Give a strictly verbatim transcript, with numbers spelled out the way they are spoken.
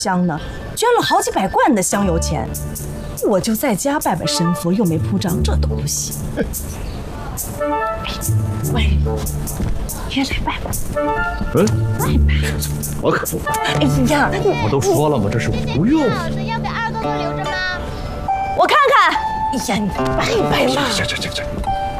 香呢，捐了好几百贯的香油钱。我就在家拜拜神佛，又没铺张，这都不行。喂，也来拜拜。 嗯， 拜拜。 我可不拜。 哎呀， 我都说了嘛，这是无用。 老师要给二哥哥留着吗？ 我看看。哎呀，你拜拜嘛。 行行行行。